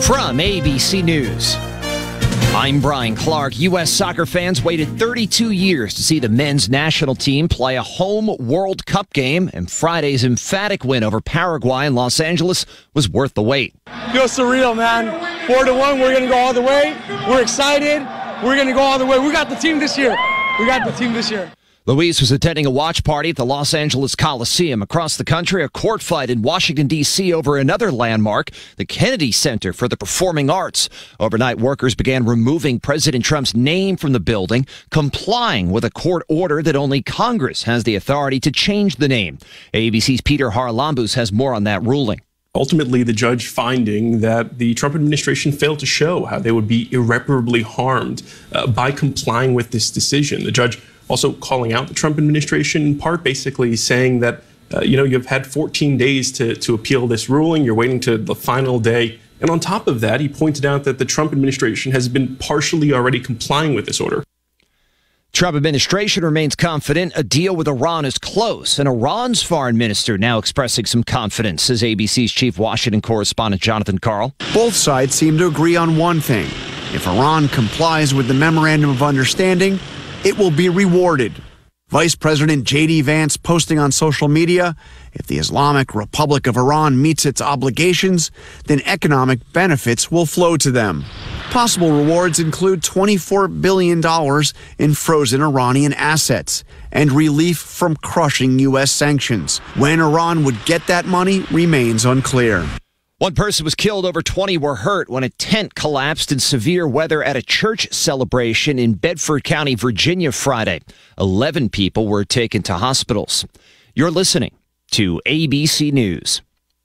From ABC News, I'm Brian Clark. U.S. soccer fans waited 32 years to see the men's national team play a home World Cup game, and Friday's emphatic win over Paraguay in Los Angeles was worth the wait. Feels surreal, man. 4-1, we're going to go all the way. We're excited. We're going to go all the way. We got the team this year. Luis was attending a watch party at the Los Angeles Coliseum. Across the country, a court fight in Washington, D.C. over another landmark, the Kennedy Center for the Performing Arts. Overnight, workers began removing President Trump's name from the building, complying with a court order that only Congress has the authority to change the name. ABC's Peter Haralambous has more on that ruling. Ultimately, the judge finding that the Trump administration failed to show how they would be irreparably harmed by complying with this decision. The judge also calling out the Trump administration, in part basically saying that, you've had 14 days to appeal this ruling. You're waiting to the final day. And on top of that, he pointed out that the Trump administration has been partially already complying with this order. Trump administration remains confident a deal with Iran is close, and Iran's foreign minister now expressing some confidence, says ABC's chief Washington correspondent Jonathan Karl. Both sides seem to agree on one thing. If Iran complies with the Memorandum of Understanding, it will be rewarded. Vice President J.D. Vance posting on social media, if the Islamic Republic of Iran meets its obligations, then economic benefits will flow to them. Possible rewards include $24 billion in frozen Iranian assets and relief from crushing U.S. sanctions. When Iran would get that money remains unclear. One person was killed, over 20 were hurt when a tent collapsed in severe weather at a church celebration in Bedford County, Virginia, Friday. 11 people were taken to hospitals. You're listening to ABC News.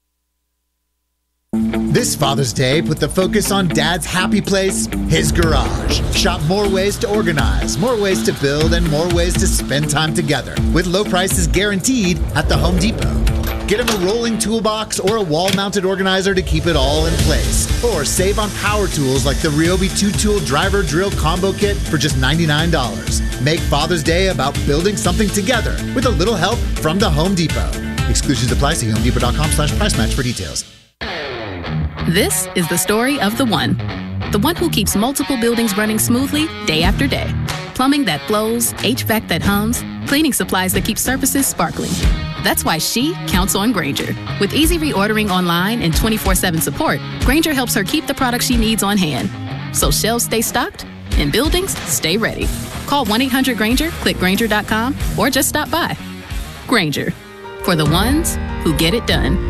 This Father's Day, put the focus on Dad's happy place, his garage. Shop more ways to organize, more ways to build, and more ways to spend time together, with low prices guaranteed at the Home Depot. Get him a rolling toolbox or a wall-mounted organizer to keep it all in place. Or save on power tools like the Ryobi 2-tool driver drill combo kit for just $99. Make Father's Day about building something together with a little help from the Home Depot. Exclusions apply. See HomeDepot.com/price match for details. This is the story of the one who keeps multiple buildings running smoothly day after day. Plumbing that flows, HVAC that hums, cleaning supplies that keep surfaces sparkling. That's why she counts on Grainger. With easy reordering online and 24/7 support, Grainger helps her keep the products she needs on hand. So shelves stay stocked and buildings stay ready. Call 1-800-GRAINGER, click Grainger.com, or just stop by. Grainger, for the ones who get it done.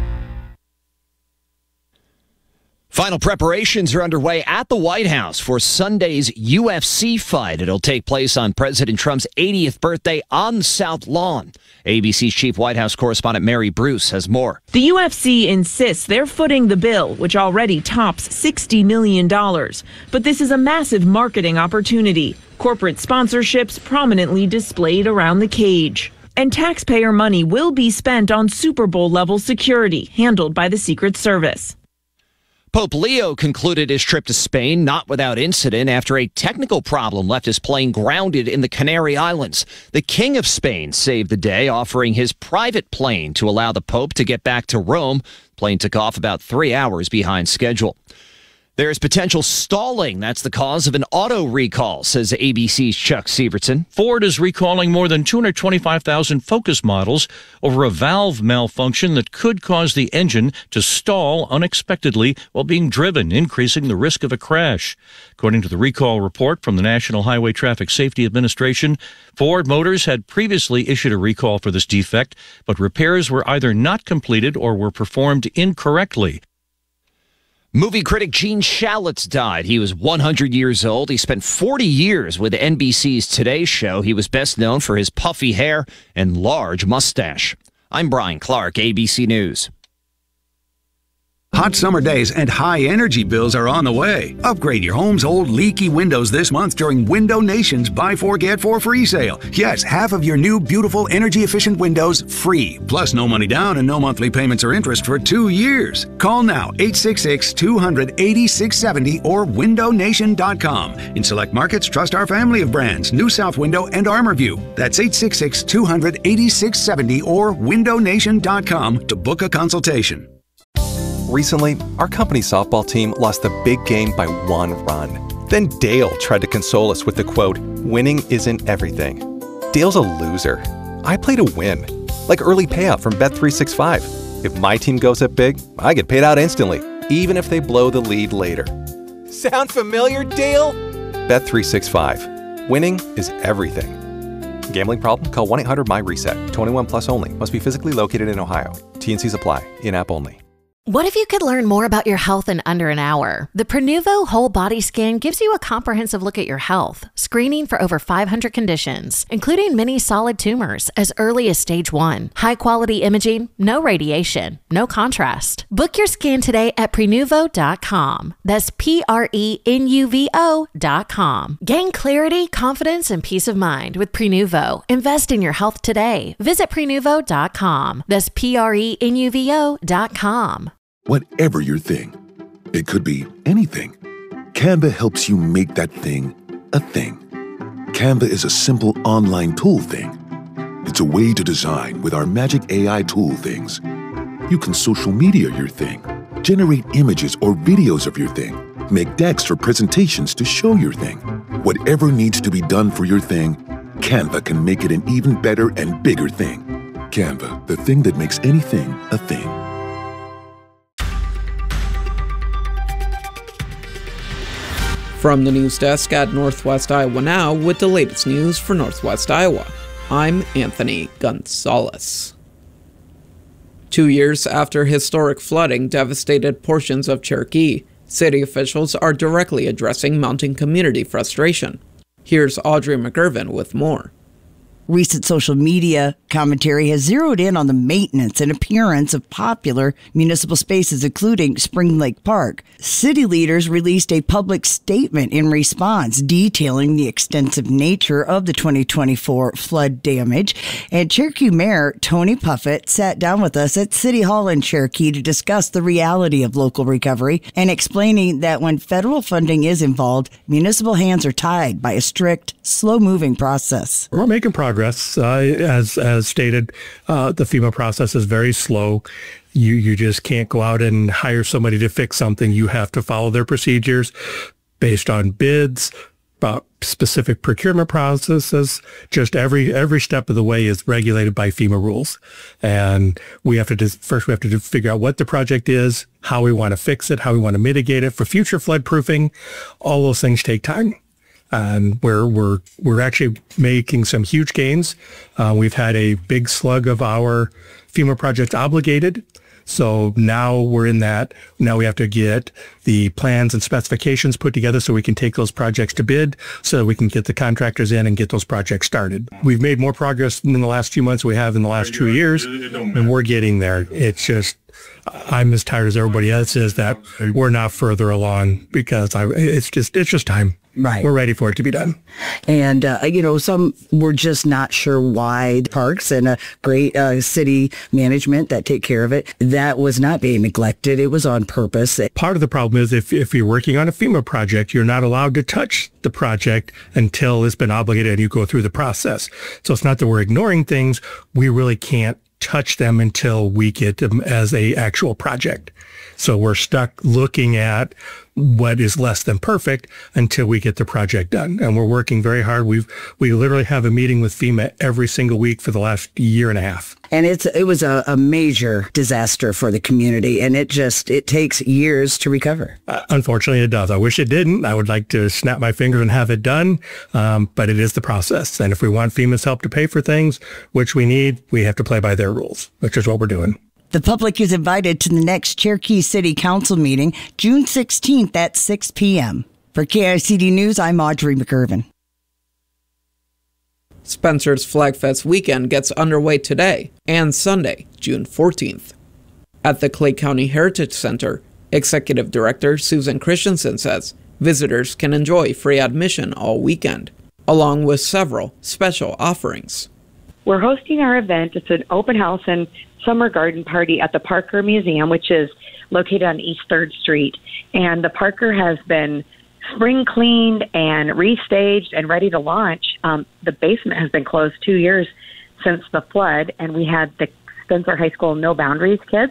Final preparations are underway at the White House for Sunday's UFC fight. It'll take place on President Trump's 80th birthday on the South Lawn. ABC's chief White House correspondent Mary Bruce has more. The UFC insists they're footing the bill, which already tops $60 million. But this is a massive marketing opportunity. Corporate sponsorships prominently displayed around the cage. And taxpayer money will be spent on Super Bowl-level security, handled by the Secret Service. Pope Leo concluded his trip to Spain not without incident after a technical problem left his plane grounded in the Canary Islands. The King of Spain saved the day, offering his private plane to allow the Pope to get back to Rome. The plane took off about 3 hours behind schedule. There's potential stalling. That's the cause of an auto recall, says ABC's Chuck Sievertson. Ford is recalling more than 225,000 Focus models over a valve malfunction that could cause the engine to stall unexpectedly while being driven, increasing the risk of a crash. According to the recall report from the National Highway Traffic Safety Administration, Ford Motors had previously issued a recall for this defect, but repairs were either not completed or were performed incorrectly. Movie critic Gene Shalit died. He was 100 years old. He spent 40 years with NBC's Today Show. He was best known for his puffy hair and large mustache. I'm Brian Clark, ABC News. Hot summer days and high energy bills are on the way. Upgrade your home's old leaky windows this month during Window Nation's Buy 4 Get 4 free sale. Yes, half of your new beautiful energy efficient windows free. Plus no money down and no monthly payments or interest for 2 years. Call now 866-200-8670 or windownation.com. In select markets, trust our family of brands, New South Window and ArmorView. That's 866-200-8670 or windownation.com to book a consultation. Recently, our company's softball team lost the big game by 1 run. Then Dale tried to console us with the quote, "Winning isn't everything." Dale's a loser. I play to win, like early payout from Bet365. If my team goes up big, I get paid out instantly, even if they blow the lead later. Sound familiar, Dale? Bet365. Winning is everything. Gambling problem? Call 1-800-MY-RESET. 21 plus only. Must be physically located in Ohio. T&Cs apply. In-app only. What if you could learn more about your health in under an hour? The Prenuvo Whole Body Scan gives you a comprehensive look at your health, screening for over 500 conditions, including many solid tumors as early as stage 1. High-quality imaging, no radiation, no contrast. Book your scan today at Prenuvo.com. That's Prenuvo.com. Gain clarity, confidence, and peace of mind with Prenuvo. Invest in your health today. Visit Prenuvo.com. That's Prenuvo.com. Whatever your thing, it could be anything. Canva helps you make that thing a thing. Canva is a simple online tool thing. It's a way to design with our magic AI tool things. You can social media your thing, generate images or videos of your thing, make decks or presentations to show your thing. Whatever needs to be done for your thing, Canva can make it an even better and bigger thing. Canva, the thing that makes anything a thing. From the news desk at Northwest Iowa Now with the latest news for Northwest Iowa. I'm Anthony Gonzalez. 2 years after historic flooding devastated portions of Cherokee, city officials are directly addressing mounting community frustration. Here's Audrey McGurvin with more. Recent social media commentary has zeroed in on the maintenance and appearance of popular municipal spaces, including Spring Lake Park. City leaders released a public statement in response detailing the extensive nature of the 2024 flood damage. And Cherokee Mayor Tony Puffett sat down with us at City Hall in Cherokee to discuss the reality of local recovery and explaining that when federal funding is involved, municipal hands are tied by a strict, slow-moving process. We're making progress. As stated, the FEMA process is very slow. You just can't go out and hire somebody to fix something. You have to follow their procedures based on bids, specific procurement processes. Just every step of the way is regulated by FEMA rules. And we have to figure out what the project is, how we want to fix it, how we want to mitigate it for future flood proofing. All those things take time. And we're actually making some huge gains. We've had a big slug of our FEMA projects obligated. So now we're in that. Now we have to get the plans and specifications put together so we can take those projects to bid so that we can get the contractors in and get those projects started. We've made more progress in the last few months than we have in the last 2 years, and we're getting there. It's just, I'm as tired as everybody else is that we're not further along because it's just time. Right. We're ready for it to be done. And, some were just not sure why parks and a great city management that take care of it, that was not being neglected. It was on purpose. Part of the problem is if you're working on a FEMA project, you're not allowed to touch the project until it's been obligated and you go through the process. So it's not that we're ignoring things. We really can't touch them until we get them as a actual project. So we're stuck looking at what is less than perfect until we get the project done. And we're working very hard. We literally have a meeting with FEMA every single week for the last year and a half. And it was a major disaster for the community, and it takes years to recover. Unfortunately, it does. I wish it didn't. I would like to snap my fingers and have it done, but it is the process. And if we want FEMA's help to pay for things, which we need, we have to play by their rules, which is what we're doing. The public is invited to the next Cherokee City Council meeting, June 16th at 6 p.m. For KICD News, I'm Audrey McGurvin. Spencer's Flag Fest weekend gets underway today and Sunday, June 14th. At the Clay County Heritage Center, Executive Director Susan Christensen says visitors can enjoy free admission all weekend, along with several special offerings. We're hosting our event. It's an open house and summer garden party at the Parker Museum, which is located on East 3rd Street. And the Parker has been spring cleaned and restaged and ready to launch. The basement has been closed 2 years since the flood, and we had the Spencer High School No Boundaries kids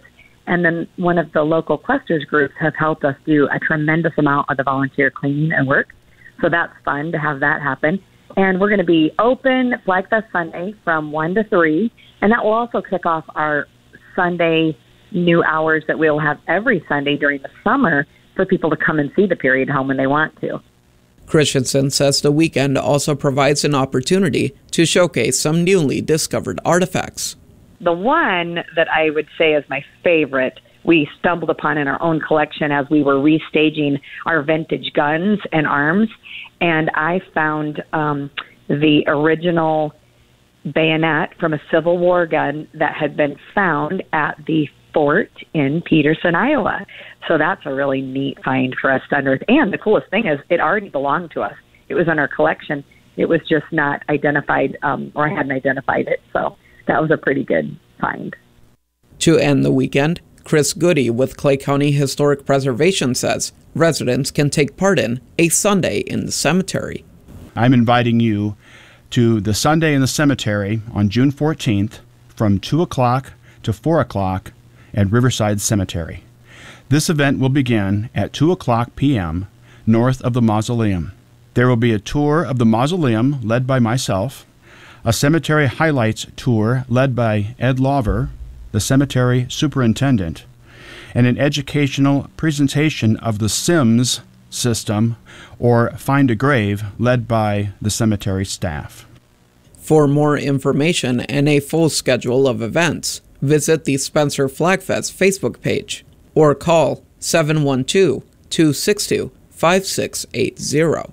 And then one of the local clusters groups has helped us do a tremendous amount of the volunteer cleaning and work. So that's fun to have that happen. And we're going to be open Flag Fest Sunday from 1 to 3. And that will also kick off our Sunday new hours that we'll have every Sunday during the summer for people to come and see the period home when they want to. Christensen says the weekend also provides an opportunity to showcase some newly discovered artifacts. The one that I would say is my favorite, we stumbled upon in our own collection as we were restaging our vintage guns and arms, and I found the original bayonet from a Civil War gun that had been found at the fort in Peterson, Iowa. So that's a really neat find for us to unearth. And the coolest thing is it already belonged to us. It was in our collection. It was just not identified, or I hadn't identified it. So that was a pretty good find. To end the weekend, Chris Goody with Clay County Historic Preservation says residents can take part in a Sunday in the cemetery. I'm inviting you to the Sunday in the Cemetery on June 14th from 2 o'clock to 4 o'clock at Riverside Cemetery. This event will begin at 2 o'clock p.m. north of the mausoleum. There will be a tour of the mausoleum led by myself, a cemetery highlights tour led by Ed Lawver, the cemetery superintendent, and an educational presentation of the SIMS system, or Find a Grave, led by the cemetery staff. For more information and a full schedule of events, visit the Spencer Flag Fest Facebook page or call 712-262-5680.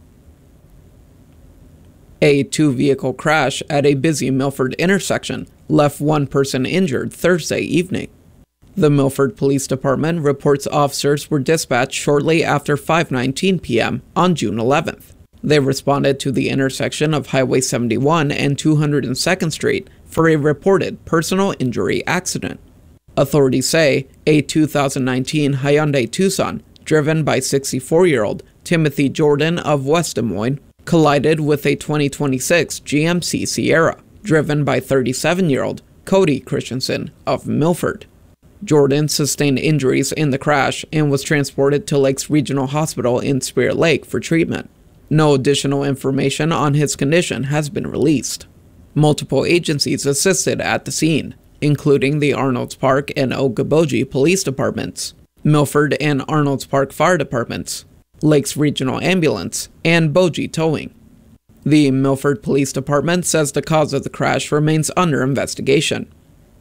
A two-vehicle crash at a busy Milford intersection left one person injured Thursday evening. The Milford Police Department reports officers were dispatched shortly after 5:19 p.m. on June 11th. They responded to the intersection of Highway 71 and 202nd Street for a reported personal injury accident. Authorities say a 2019 Hyundai Tucson, driven by 64-year-old Timothy Jordan of West Des Moines, collided with a 2026 GMC Sierra, driven by 37-year-old Cody Christensen of Milford. Jordan sustained injuries in the crash and was transported to Lakes Regional Hospital in Spirit Lake for treatment. No additional information on his condition has been released. Multiple agencies assisted at the scene, including the Arnolds Park and Okoboji Police Departments, Milford and Arnolds Park Fire Departments, Lakes Regional Ambulance, and Boji Towing. The Milford Police Department says the cause of the crash remains under investigation.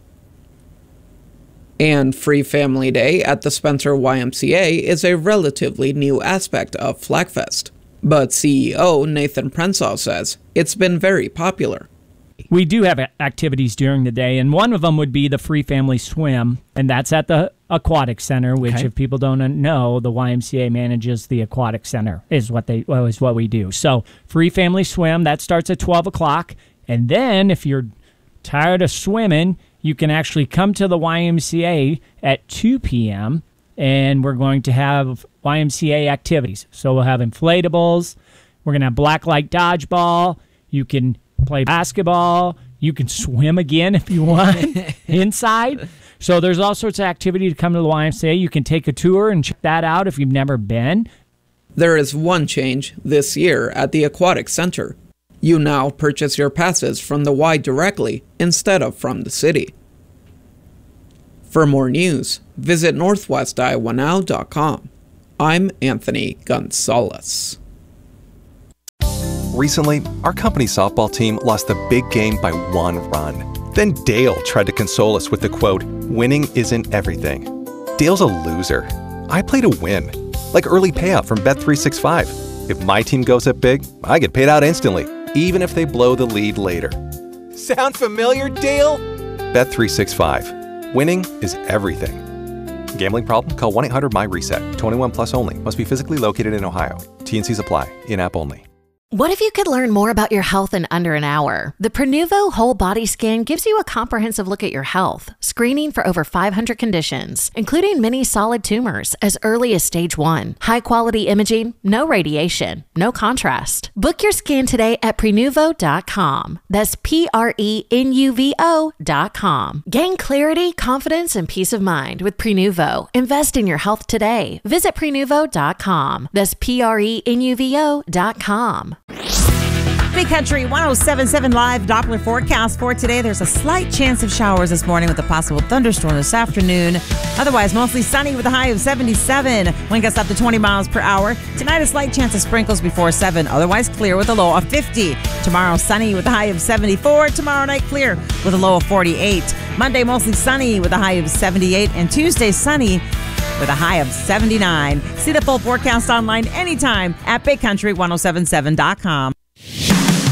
And Free Family Day at the Spencer YMCA is a relatively new aspect of Flagfest. But CEO Nathan Prensall says it's been very popular. We do have activities during the day, and one of them would be the Free Family Swim, and that's at the Aquatic Center, which, if people don't know, the YMCA manages the Aquatic Center, is what we do. So Free Family Swim, that starts at 12 o'clock, and then if you're tired of swimming, you can actually come to the YMCA at 2 p.m., and we're going to have YMCA activities. So we'll have inflatables, we're going to have blacklight dodgeball, you can play basketball, you can swim again if you want inside. So there's all sorts of activity to come to the YMCA. You can take a tour and check that out if you've never been. There is one change this year at the Aquatic Center. You now purchase your passes from the Y directly instead of from the city. For more news, visit northwestiowanow.com. I'm Anthony Gonzalez. Recently, our company softball team lost a big game by 1 run. Then Dale tried to console us with the quote, "Winning isn't everything." Dale's a loser. I play to win, like early payout from Bet365. If my team goes up big, I get paid out instantly, even if they blow the lead later. Sound familiar, Dale? Bet365. Winning is everything. Gambling problem? Call 1-800-MY-RESET. 21 plus only. Must be physically located in Ohio. T&Cs apply. In-app only. What if you could learn more about your health in under an hour? The Prenuvo Whole Body Scan gives you a comprehensive look at your health, screening for over 500 conditions, including many solid tumors as early as stage 1. High-quality imaging, no radiation, no contrast. Book your scan today at Prenuvo.com. That's Prenuvo.com. Gain clarity, confidence, and peace of mind with Prenuvo. Invest in your health today. Visit Prenuvo.com. That's Prenuvo.com. Big Country 107.7 live Doppler forecast for today. There's a slight chance of showers this morning with a possible thunderstorm this afternoon. Otherwise, mostly sunny with a high of 77. Wind gusts up to 20 miles per hour. Tonight, a slight chance of sprinkles before 7. Otherwise, clear with a low of 50. Tomorrow, sunny with a high of 74. Tomorrow night, clear with a low of 48. Monday, mostly sunny with a high of 78. And Tuesday, sunny with a high of 79. See the full forecast online anytime at BigCountry1077.com.